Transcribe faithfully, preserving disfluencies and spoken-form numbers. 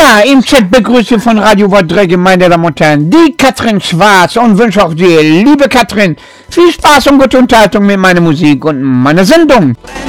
Ja, im Chat begrüße ich von Radio Wadrege, meine Damen und Herren, die Katrin Schwarz und wünsche auch dir, liebe Katrin, viel Spaß und gute Unterhaltung mit meiner Musik und meiner Sendung.